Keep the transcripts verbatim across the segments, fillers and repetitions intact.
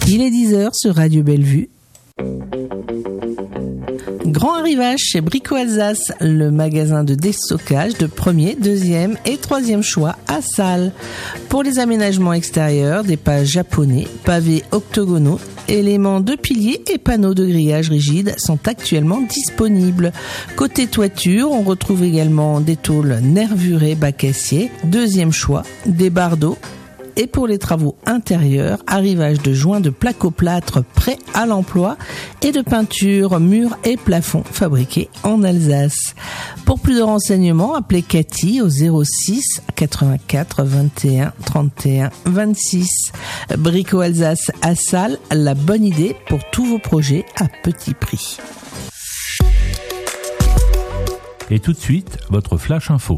Il est dix heures sur Radio Bellevue. Grand arrivage chez Brico Alsace, le magasin de déstockage de premier, deuxième et troisième choix à Salles. Pour les aménagements extérieurs, des pas japonais, pavés octogonaux, éléments de piliers et panneaux de grillage rigides sont actuellement disponibles. Côté toiture, on retrouve également des tôles nervurées bac-acier, deuxième choix, des bardeaux. Et pour les travaux intérieurs, arrivage de joints de placo-plâtre prêts à l'emploi et de peinture, murs et plafonds fabriqués en Alsace. Pour plus de renseignements, appelez Cathy au zéro six quatre-vingt-quatre vingt et un trente et un vingt-six. Brico Alsace à Salles, la bonne idée pour tous vos projets à petit prix. Et tout de suite, votre flash info.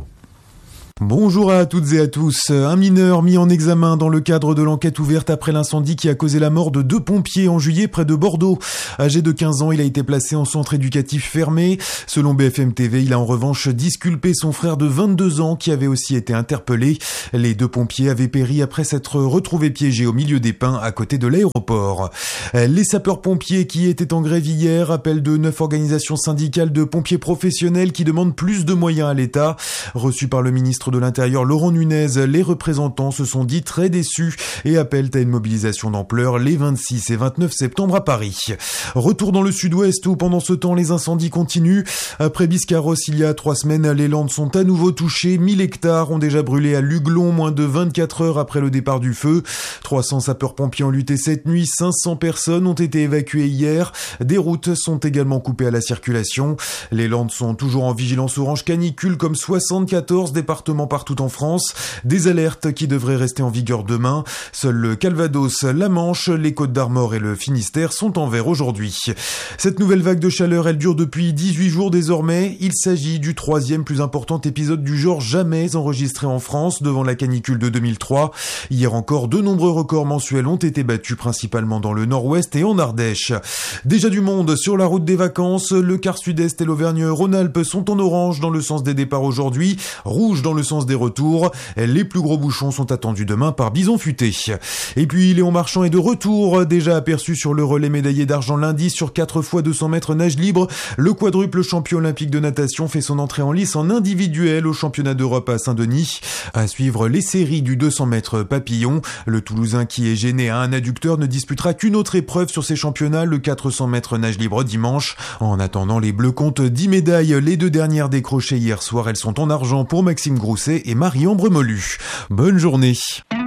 Bonjour à toutes et à tous. Un mineur mis en examen dans le cadre de l'enquête ouverte après l'incendie qui a causé la mort de deux pompiers en juillet près de Bordeaux. Âgé de quinze ans, il a été placé en centre éducatif fermé. Selon B F M T V, il a en revanche disculpé son frère de vingt-deux ans qui avait aussi été interpellé. Les deux pompiers avaient péri après s'être retrouvés piégés au milieu des pins à côté de l'aéroport. Les sapeurs-pompiers qui étaient en grève hier appellent de neuf organisations syndicales de pompiers professionnels qui demandent plus de moyens à l'État. Reçus par le ministre de l'Intérieur Laurent Nunez, les représentants se sont dit très déçus et appellent à une mobilisation d'ampleur les vingt-six et vingt-neuf septembre à Paris. Retour dans le sud-ouest où pendant ce temps les incendies continuent. Après Biscarrosse il y a trois semaines, les Landes sont à nouveau touchées. mille hectares ont déjà brûlé à Luglon moins de vingt-quatre heures après le départ du feu. trois cents sapeurs-pompiers ont lutté cette nuit, cinq cents personnes ont été évacuées hier. Des routes sont également coupées à la circulation. Les Landes sont toujours en vigilance orange canicule comme soixante-quatorze départements partout en France. Des alertes qui devraient rester en vigueur demain. Seuls le Calvados, la Manche, les Côtes-d'Armor et le Finistère sont en vert aujourd'hui. Cette nouvelle vague de chaleur, elle dure depuis dix-huit jours désormais. Il s'agit du troisième plus important épisode du genre jamais enregistré en France devant la canicule de deux mille trois. Hier encore, de nombreux records mensuels ont été battus principalement dans le nord-ouest et en Ardèche. Déjà du monde sur la route des vacances. Le quart sud-est et l'Auvergne-Rhône-Alpes sont en orange dans le sens des départs aujourd'hui, rouge dans le sens des retours. Les plus gros bouchons sont attendus demain par Bison Futé. Et puis Léon Marchand est de retour, déjà aperçu sur le relais médaillé d'argent lundi sur quatre fois deux cents mètres nage libre. Le quadruple champion olympique de natation fait son entrée en lice en individuel au championnat d'Europe à Saint-Denis. À suivre les séries du deux cents mètres papillon. Le Toulousain qui est gêné à un adducteur ne disputera qu'une autre épreuve sur ces championnats, le quatre cents mètres nage libre dimanche. En attendant, les Bleus comptent dix médailles. Les deux dernières décrochées hier soir, elles sont en argent pour Maxime Grousset et Marie-Ambre Molu. Bonne journée.